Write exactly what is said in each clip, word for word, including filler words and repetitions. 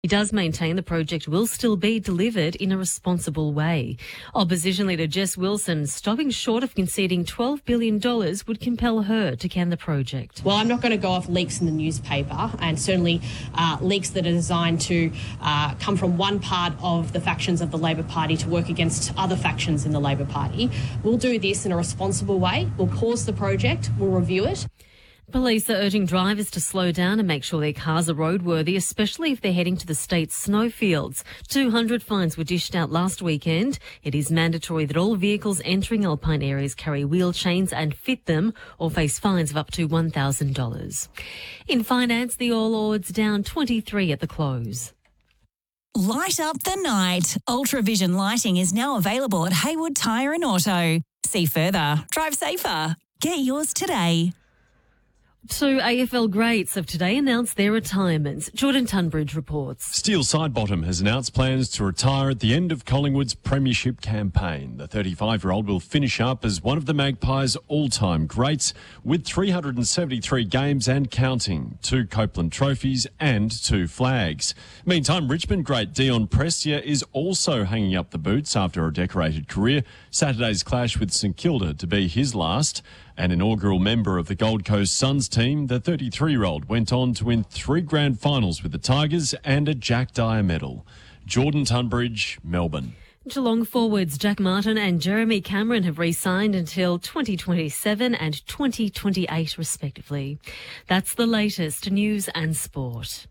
He does maintain the project will still be delivered in a responsible way. Opposition leader Jess Wilson stopping short of conceding twelve billion dollars would compel her to can the project. Well, I'm not going to go off leaks in the newspaper, and certainly uh, leaks that are designed to uh, come from one part of the factions of the Labor Party to work against other factions in the Labor Party. We'll do this in a responsible way. We'll pause the project. We'll review it. Police are urging drivers to slow down and make sure their cars are roadworthy, especially if they're heading to the state's snowfields. two hundred fines were dished out last weekend. It is mandatory that all vehicles entering alpine areas carry wheel chains and fit them or face fines of up to one thousand dollars. In finance, the All Ords down twenty-three at the close. Light up the night. Ultravision lighting is now available at Haywood Tyre and Auto. See further. Drive safer. Get yours today. Two A F L greats have today announced their retirements. Jordan Tunbridge reports. Steele Sidebottom has announced plans to retire at the end of Collingwood's premiership campaign. The thirty-five-year-old will finish up as one of the Magpies' all-time greats with three hundred seventy-three games and counting, two Copeland trophies and two flags. Meantime, Richmond great Dion Prestia is also hanging up the boots after a decorated career. Saturday's clash with St Kilda to be his last. An inaugural member of the Gold Coast Suns team, the thirty-three-year-old went on to win three grand finals with the Tigers and a Jack Dyer medal. Jordan Tunbridge, Melbourne. Geelong forwards Jack Martin and Jeremy Cameron have re-signed until twenty twenty-seven and twenty twenty-eight respectively. That's the latest news and sport.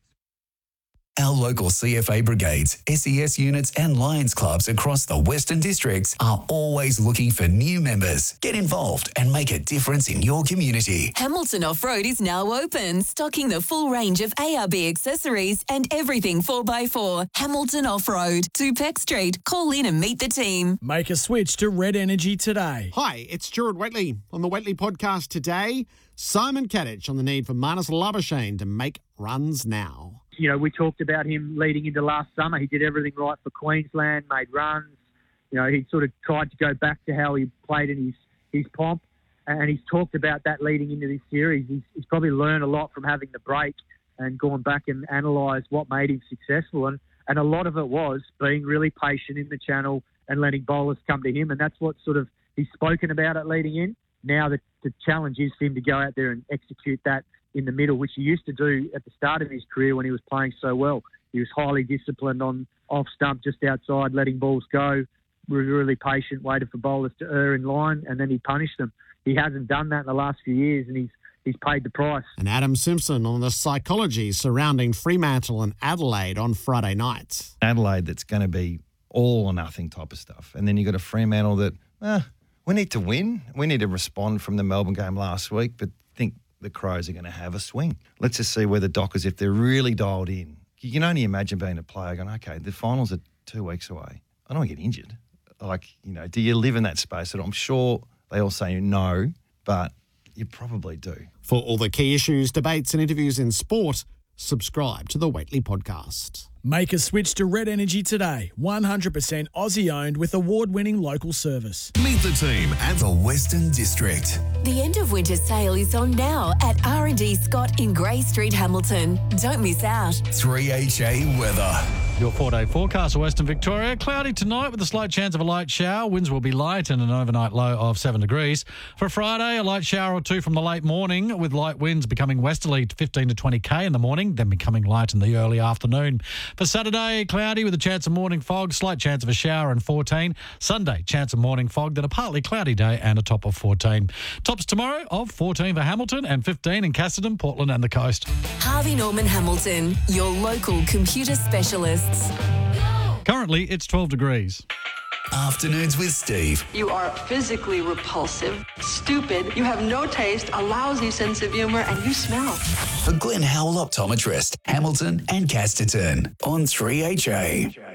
Our local C F A brigades, S E S units and Lions clubs across the Western Districts are always looking for new members. Get involved and make a difference in your community. Hamilton Off-Road is now open, stocking the full range of A R B accessories and everything four by four. Hamilton Off-Road, two Peck Street. Call in and meet the team. Make a switch to Red Energy today. Hi, it's Stuart Waitley. On the Waitley podcast today, Simon Kadich on the need for Marnus Labuschagne to make runs now. You know, we talked about him leading into last summer. He did everything right for Queensland, made runs. You know, he sort of tried to go back to how he played in his, his pomp, and he's talked about that leading into this series. He's, he's probably learned a lot from having the break and gone back and analysed what made him successful. And, and a lot of it was being really patient in the channel and letting bowlers come to him, and that's what sort of he's spoken about it leading in. Now the, the challenge is for him to go out there and execute that in the middle, which he used to do at the start of his career when he was playing so well. He was highly disciplined on off stump, just outside, letting balls go, really, really patient, waited for bowlers to err in line, and then he punished them. He hasn't done that in the last few years, and he's he's paid the price. And Adam Simpson on the psychology surrounding Fremantle and Adelaide on Friday night. Adelaide, that's going to be all or nothing type of stuff. And then you've got a Fremantle that, eh, we need to win. We need to respond from the Melbourne game last week, but think the Crows are going to have a swing. Let's just see where the Dockers, if they're really dialed in. You can only imagine being a player going, okay, the finals are two weeks away. I don't want to get injured. Like, you know, do you live in that space? And I'm sure they all say no, but you probably do. For all the key issues, debates and interviews in sport, subscribe to the Waitley podcast. Make a switch to Red Energy today. one hundred percent Aussie-owned with award-winning local service. Meet the team at the Western District. The end of winter sale is on now at R and D Scott in Grey Street, Hamilton. Don't miss out. three H A weather. Your four-day forecast for Western Victoria. Cloudy tonight with a slight chance of a light shower. Winds will be light and an overnight low of seven degrees. For Friday, a light shower or two from the late morning with light winds becoming westerly to fifteen to twenty k in the morning, then becoming light in the early afternoon. For Saturday, cloudy with a chance of morning fog, slight chance of a shower and fourteen. Sunday, chance of morning fog, then a partly cloudy day and a top of fourteen. Tops tomorrow of fourteen for Hamilton and fifteen in Casterton, Portland and the coast. Harvey Norman Hamilton, your local computer specialists. Currently, it's twelve degrees. Afternoons with Steve. You are physically repulsive, stupid, you have no taste, a lousy sense of humour, and you smell. For Glenn Howell Optometrist, Hamilton and Casterton on three H A.